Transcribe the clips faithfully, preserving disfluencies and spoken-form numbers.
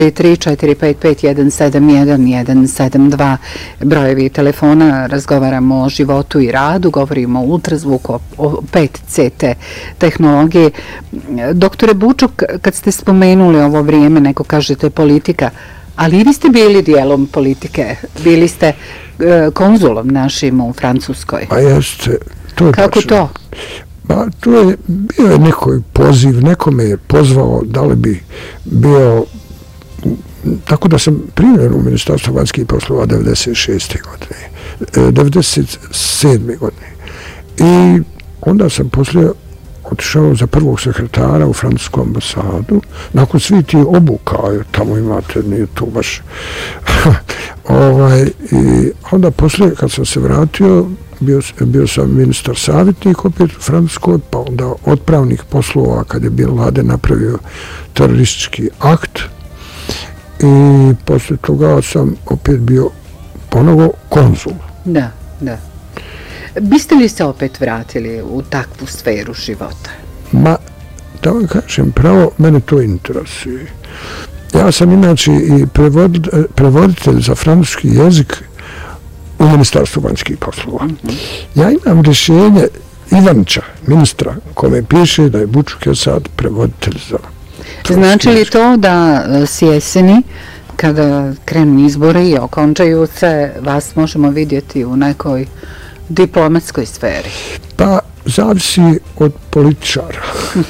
tri četiri pet pet jedan sedam jedan jedan sedam dva brojevi telefona. Razgovaramo o životu i radu, govorimo o ultrazvuku, o pet C T tehnologiji. Doktore Bučuk, kad ste spomenuli ovo vrijeme, neko kažete politika, ali i vi ste bili dijelom politike, bili ste e, konzulom našim u Francuskoj. A jeste, to je Kako tačno. to? Pa to je bio je nekoj poziv, neko me je pozvao da li bi bio, tako da sam primljen u Ministarstvo vanjskih poslova devedeset šeste godine, devedeset sedme godine. I onda sam poslije otišao za prvog sekretara u francusku ambasadu, nakon svi ti obuka, jer tamo imate, nije to baš. ovaj, I onda poslije, kad sam se vratio, bio, bio sam ministar savjetnik opet u Francuskoj, pa onda otpravnik poslova kad je Bin Laden napravio teroristički akt. I poslije toga sam opet bio ponovo konzul. Da, da. Biste li se opet vratili u takvu sferu života? Ma, da vam kažem, pravo, mene to interesuje. Ja sam inače i prevod, prevoditelj za francuski jezik u Ministarstvu vanjskih poslova. Mm-hmm. Ja imam rješenje Ivanića, ministra, kome piše da je Bučuk je sad prevoditelj za Znači li to da s jeseni, kada krenu izbori i okončaju se, vas možemo vidjeti u nekoj diplomatskoj sferi? Pa, zavisi od političara.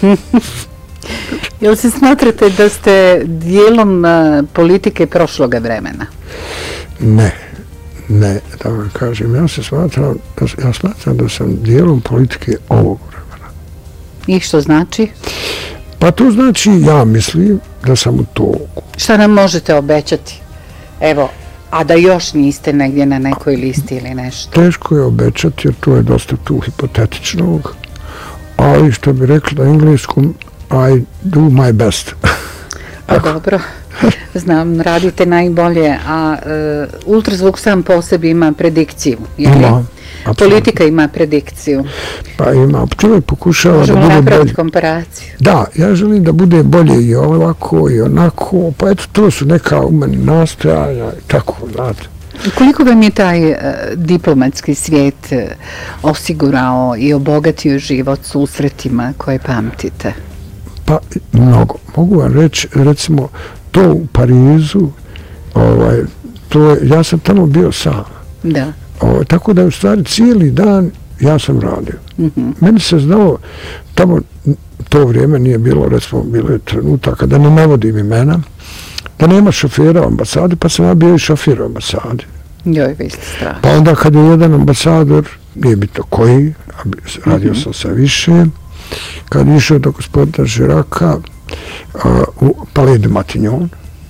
Jel se smatrate da ste dijelom politike prošloga vremena? Ne, ne, da vam kažem. Ja se smatram, ja smatram da sam dijelom politike ovog vremena. I što znači? Pa to znači, ja mislim da sam u toku. Šta nam možete obećati? Evo, a da još niste negdje na nekoj listi ili nešto? Teško je obećati, jer to je dosta tu hipotetičnog. Ali što bi rekli na engleskom, I do my best. Pa dobro, znam, radite najbolje, a uh, ultrazvuk sam po sebi ima predikciju, je li? Ima. Politika ima predikciju. Pa ima, čovjek pokušava Možemo da bude bolje. Možemo napraviti komparaciju. Da, ja želim da bude bolje i ovako i onako, pa eto, to su neka u meni nastojanja i tako, znate. Koliko vam je taj uh, diplomatski svijet uh, osigurao i obogatio život susretima koje pamtite? Pa, mnogo. Mogu vam reći, recimo, to u Parizu, ovaj, to je, ja sam tamo bio sam. Da. O, tako da u stvari cijeli dan ja sam radio. Mm-hmm. Meni se znao, tamo to vrijeme nije bilo, recimo, bilo je trenutaka da ne navodim imena, da nema šofera u ambasadi, pa sam ja bio i šofir u ambasadi. Joj, vi ste strašni. Pa onda kad je jedan ambasador, nije bitno koji, radio mm-hmm. sam sa više, kad je išao do gospodina Žiraka a, u Palais de Matignon,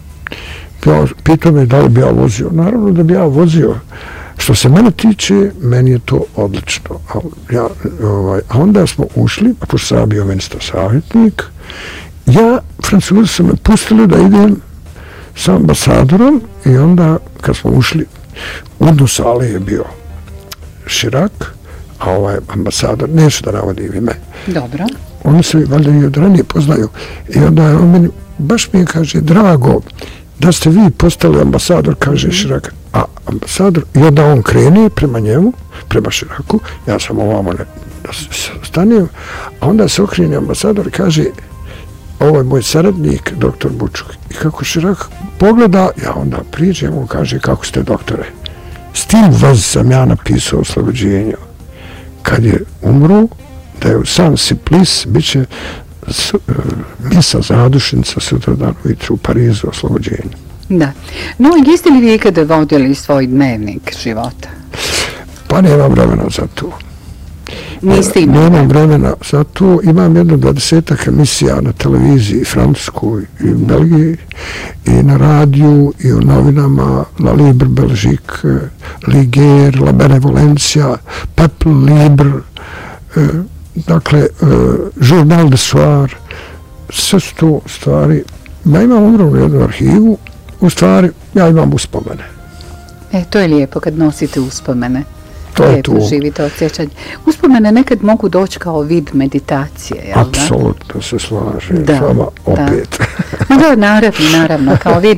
pitao me da li bi ja vozio. Naravno da bi ja vozio. Što se mene tiče, meni je to odlično. A, ja, ovaj, a onda smo ušli, a pošto sam bio ministar savjetnik, ja, Francuzi su me pustili da idem sa ambasadorom i onda kad smo ušli, u dnu sale je bio Širak, a ovaj ambasador, neću da navodim ime. Dobro. Oni se valjda i od ranije poznaju. I onda on meni, baš mi je, kaže, drago da ste vi postali ambasador, kaže mm. Širak. A ambasador, i onda on krene prema njemu, prema Širaku, ja sam ovamo ne, da stanem, a onda se okrene ambasador i kaže, ovo je moj saradnik, doktor Bučuk. I kako Širak pogleda, ja onda priđem, on kaže, kako ste, doktore? S tim vezi sam ja napisao oslobođenje. Kad je umro, da je u San Supplice, bit će s, uh, misa zadušnica sutradan ujutru u Parizu oslobođenje. Da. No, jeste li vi ikada vodili svoj dnevnik života? Pa nemam vremena za to. Niste imali? Nemam vremena za to. Imam jedno dvadesetak emisija na televiziji, Francuskoj i u Belgiji, i na radiju, i u novinama, La Libre Belgique, Liger, La Benevolencia, Peuple Libre, eh, dakle, eh, Journal de Soir, sve su to stvari. Ja imam ogromnu jednu arhivu, u stvari, ja imam uspomene. E, to je lijepo kad nosite uspomene. To je lijepo to. živite od sjećanja. Uspomene nekad mogu doći kao vid meditacije, jel da? Apsolutno se slažem da, s vama opet. Da. Da, naravno, naravno, kao vid